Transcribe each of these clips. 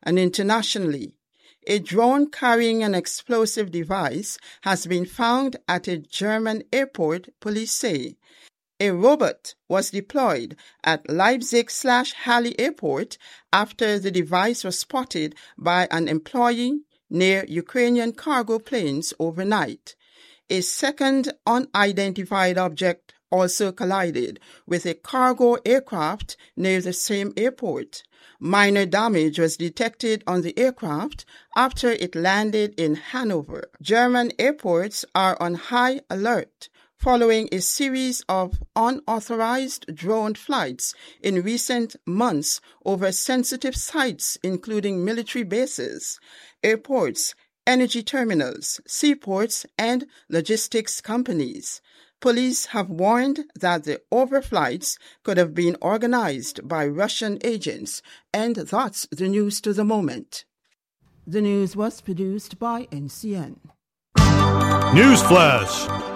and internationally. A drone carrying an explosive device has been found at a German airport, police say. A robot was deployed at Leipzig/Halle Airport after the device was spotted by an employee near Ukrainian cargo planes overnight. A second unidentified object also collided with a cargo aircraft near the same airport. Minor damage was detected on the aircraft after it landed in Hanover. German airports are on high alert following a series of unauthorized drone flights in recent months over sensitive sites, including military bases, airports, energy terminals, seaports, and logistics companies. Police have warned that the overflights could have been organized by Russian agents, and that's the news to the moment. The news was produced by NCN. Newsflash!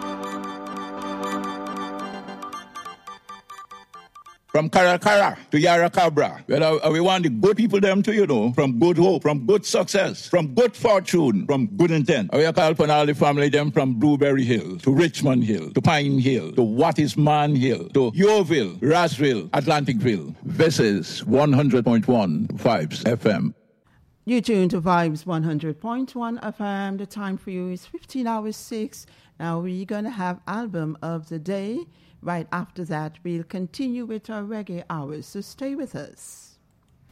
From Caracara to Yarracabra, we want the good people them to, from good hope, from good success, from good fortune, from good intent. We call upon all the family them from Blueberry Hill to Richmond Hill to Pine Hill to Wattisman Hill to Yeovil, Rossville, Atlanticville. This is 100.1 Vibes FM. You tune to Vibes 100.1 FM. The time for you is 15:06. Now we're going to have Album of the Day. Right after that, we'll continue with our reggae hours, so stay with us.